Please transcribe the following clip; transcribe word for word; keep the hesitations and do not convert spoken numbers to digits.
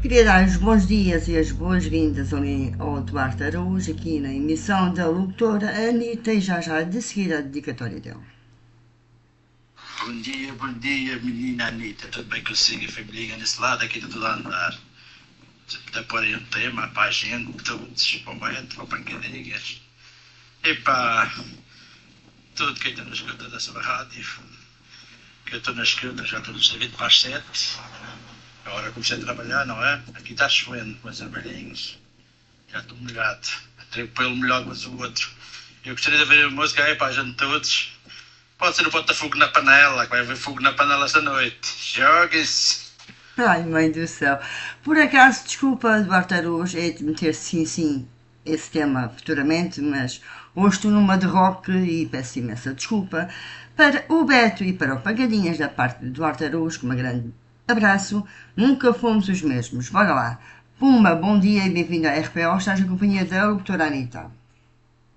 Queria dar os bons dias e as boas-vindas ali ao Duarte Araújo, aqui na emissão da locutora Anitta, e já já de seguir a dedicatória dela. Bom dia, bom dia, menina Anitta. Tudo bem consigo? A família nesse lado, aqui está tudo a andar. Se puder pôr aí um tema para a gente, todos, para o Beto, para o Pancadinhas. E para tudo quem está na escuta dessa rádio. Que eu estou na escuta, já estou no serviço para as sete. Agora comecei a trabalhar, não é? Aqui está chovendo com os armarinhos. Já estou molhado. Tenho o pelo melhor que o outro. Eu gostaria de ver a música aí para a gente todos. Pode ser o Botafogo na panela, que vai haver fogo na panela esta noite. Joguem-se! Ai, mãe do céu. Por acaso, desculpa, Duarte Araújo, é de meter sim, sim, esse tema futuramente, mas hoje estou numa de rock e peço imensa desculpa. Para o Beto e para o Pagadinhas, da parte de Duarte Araújo, com uma grande abraço, nunca fomos os mesmos. Bora lá. Pumba, bom dia e bem-vindo à R P O. Estás na companhia da doutora Anitta.